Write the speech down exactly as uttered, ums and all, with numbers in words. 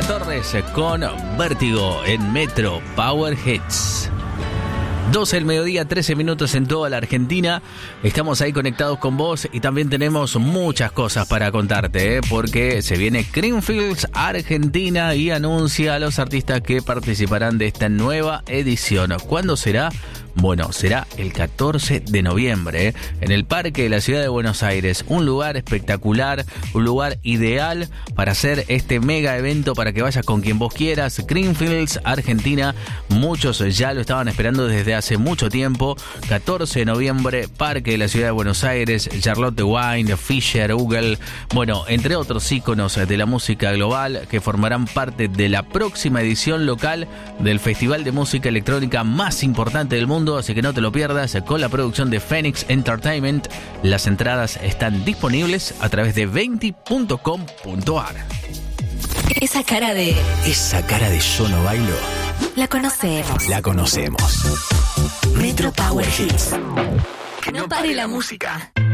Torres con Vértigo en Metro Power Hits. doce del mediodía, trece minutos en toda la Argentina. Estamos ahí conectados con vos y también tenemos muchas cosas para contarte, ¿eh? Porque se viene Creamfields Argentina y anuncia a los artistas que participarán de esta nueva edición. ¿Cuándo será? Bueno, será el catorce de noviembre, ¿eh? En el Parque de la Ciudad de Buenos Aires. Un lugar espectacular, un lugar ideal para hacer este mega evento, para que vayas con quien vos quieras. Creamfields Argentina, muchos ya lo estaban esperando desde hace mucho tiempo. catorce de noviembre, Parque de la Ciudad de Buenos Aires, Charlotte Wine, Fisher, Google, bueno, entre otros íconos de la música global que formarán parte de la próxima edición local del Festival de Música Electrónica más importante del mundo. Así que no te lo pierdas, con la producción de Phoenix Entertainment. Las entradas están disponibles a través de venti punto com punto ar. Esa cara de... Esa cara de yo no bailo. La conocemos. La conocemos. Metro Power Hits. No pare la música.